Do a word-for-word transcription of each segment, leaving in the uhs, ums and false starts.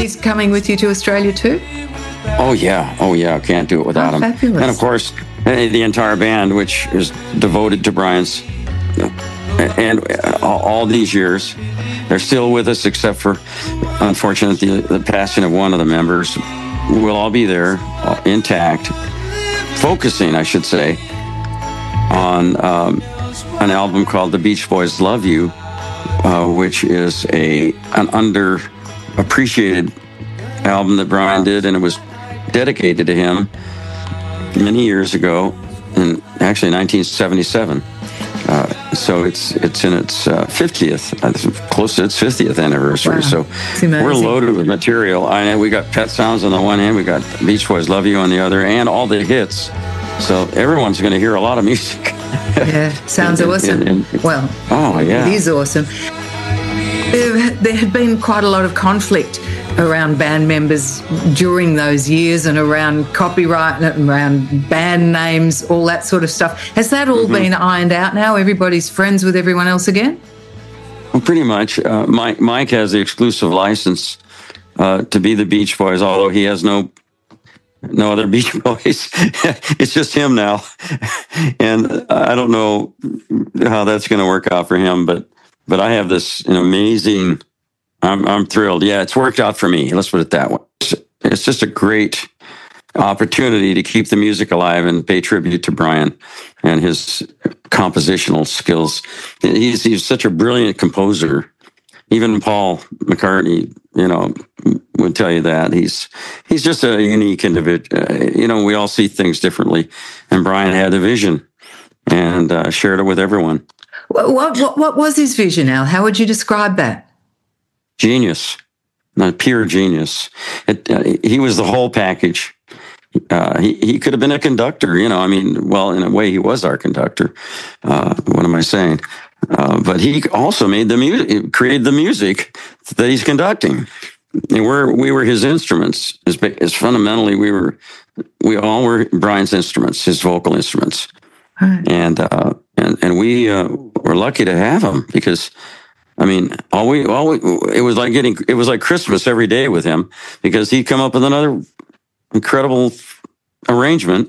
he's coming with you to Australia too? Oh, yeah. Oh, yeah. Can't do it without oh, him. Fabulous. And, of course, the entire band, which is devoted to Brian's, and all these years, they're still with us, except for, unfortunately, the, the passing of one of the members. We'll all be there, intact, focusing, I should say, on um, an album called The Beach Boys Love You, uh, which is a an underappreciated album that Brian did, and it was dedicated to him many years ago, in actually nineteen seventy-seven. Uh, so it's it's in its uh, fiftieth, uh, close to its fiftieth anniversary. Wow. So we're loaded with material. I know we got Pet Sounds on the one hand, we got Beach Boys Love You on the other, and all the hits. So everyone's going to hear a lot of music. Yeah, sounds and, awesome. And, and, well, oh yeah, it is awesome. There, there had been quite a lot of conflict around band members during those years, and around copyright and around band names, all that sort of stuff. Has that all mm-hmm. been ironed out now? Everybody's friends with everyone else again? Well, pretty much. Uh, Mike, Mike has the exclusive license uh, to be the Beach Boys, although he has no no other Beach Boys. It's just him now. And I don't know how that's going to work out for him, but but I have this an amazing... I'm I'm thrilled. Yeah, it's worked out for me. Let's put it that way. It's, it's just a great opportunity to keep the music alive and pay tribute to Brian and his compositional skills. He's he's such a brilliant composer. Even Paul McCartney, you know, would tell you that. He's he's just a unique individual. Uh, you know, we all see things differently, and Brian had a vision and uh, shared it with everyone. What, what what was his vision, Al? How would you describe that? Genius, not pure genius. It, uh, he was the whole package. Uh, he, he could have been a conductor, you know, I mean, well, in a way he was our conductor. Uh, what am I saying? Uh, but he also made the music, created the music that he's conducting. And we're, we were his instruments. As, as fundamentally, we were, we all were Brian's instruments, his vocal instruments. Right. And, uh, and, and we uh, were lucky to have him, because I mean, all we, all we, it was like getting, it was like Christmas every day with him, because he'd come up with another incredible arrangement,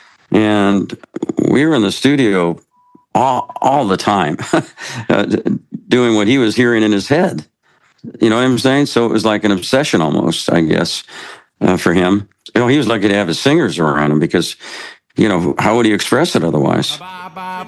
and we were in the studio all, all the time, uh, doing what he was hearing in his head. You know what I'm saying? So it was like an obsession almost, I guess, uh, for him. You know, he was lucky to have his singers around him, because, you know, how would he express it otherwise?